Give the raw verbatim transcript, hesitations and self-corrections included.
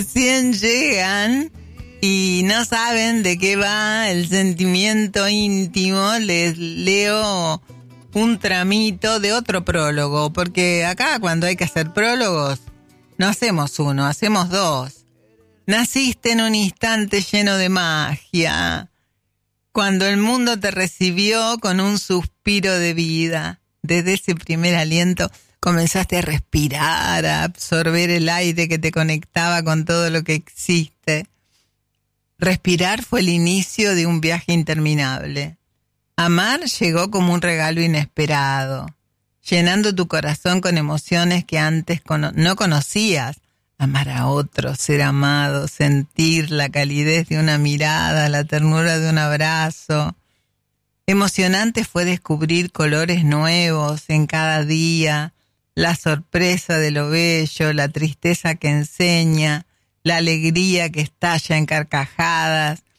Recién llegan y no saben de qué va el sentimiento íntimo, les leo un tramito de otro prólogo, porque acá cuando hay que hacer prólogos, no hacemos uno, hacemos dos. Naciste en un instante lleno de magia, cuando el mundo te recibió con un suspiro de vida. Desde ese primer aliento comenzaste a respirar, a absorber el aire que te conectaba con todo lo que existe. Respirar fue el inicio de un viaje interminable. Amar llegó como un regalo inesperado, llenando tu corazón con emociones que antes cono- no conocías. Amar a otro, ser amado, sentir la calidez de una mirada, la ternura de un abrazo. Emocionante fue descubrir colores nuevos en cada día, la sorpresa de lo bello, la tristeza que enseña, la alegría que estalla en carcajadas,